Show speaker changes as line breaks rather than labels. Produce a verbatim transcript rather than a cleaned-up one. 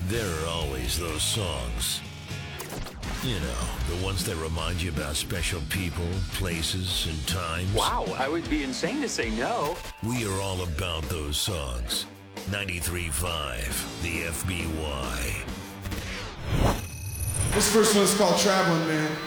There are always those songs. You know, the ones that remind you about special people, places, and times.
Wow, I would be insane to say no.
We are all about those songs. ninety-three point five, the F B Y.
This first one is called Traveling Man.